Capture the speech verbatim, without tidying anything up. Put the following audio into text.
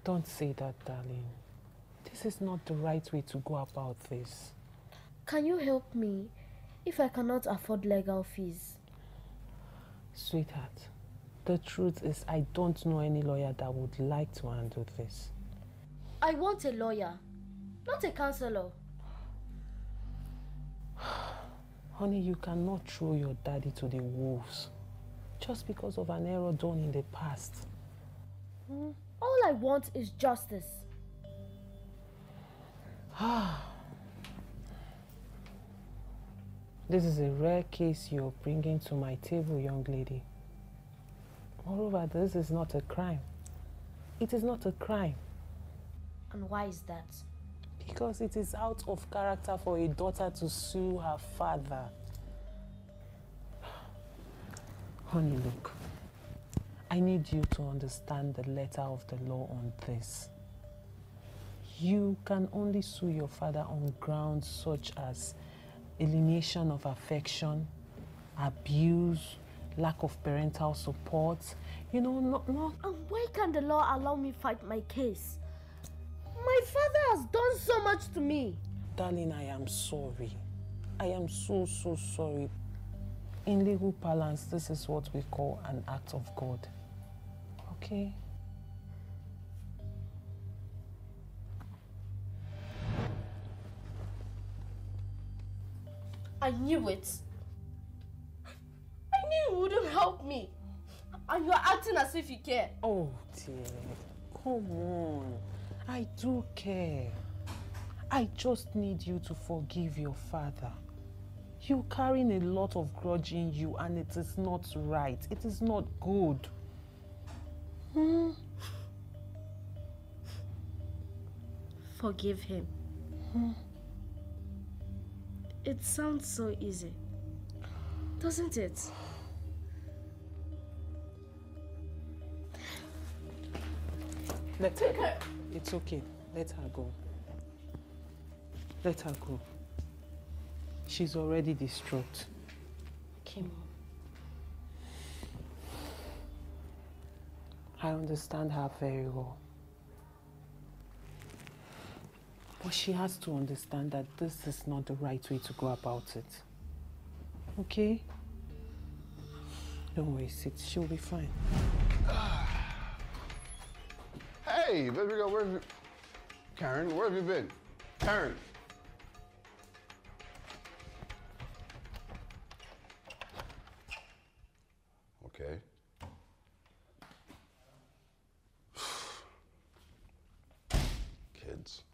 Don't say that, darling. This is not the right way to go about this. Can you help me if I cannot afford legal fees? Sweetheart, the truth is I don't know any lawyer that would like to handle this. I want a lawyer, not a counselor. Honey, you cannot throw your daddy to the wolves just because of an error done in the past. Hmm? All I want is justice. This is a rare case you're bringing to my table, young lady. Moreover, this is not a crime. It is not a crime. And why is that? Because it is out of character for a daughter to sue her father. Honey, look. I need you to understand the letter of the law on this. You can only sue your father on grounds such as alienation of affection, abuse, lack of parental support. You know, not, not... And why can't the law allow me fight my case? My father has done so much to me. Darling, I am sorry. I am so, so sorry. In legal parlance, this is what we call an act of God. Okay? I knew it. I knew you wouldn't help me. And you're acting as if you care. Oh dear, come on. I do care. I just need you to forgive your father. You're carrying a lot of grudge in you and it is not right. It is not good. Hmm? Forgive him. Hmm? It sounds so easy, doesn't it? Let her go. It's okay. Let her go. Let her go. She's already distraught. Okay, Mom. I understand her very well. But she has to understand that this is not the right way to go about it. Okay? Don't worry, sit. She'll be fine. Hey, baby girl, where have you... Karen, where have you been? Karen. Okay. Kids.